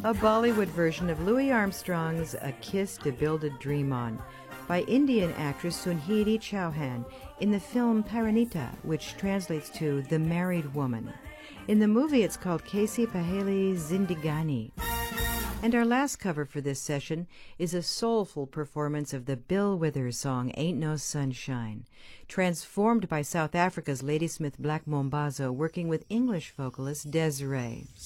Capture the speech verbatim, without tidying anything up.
a Bollywood version of Louis Armstrong's A Kiss to Build a Dream On by Indian actress Sunhiti Chauhan in the film Parinita, which translates to The Married Woman. In the movie, it's called Kaisi Paheli Zindigani. And our last cover for this session is a soulful performance of the Bill Withers song Ain't No Sunshine, transformed by South Africa's Ladysmith Black Mambazo working with English vocalist Des'ree.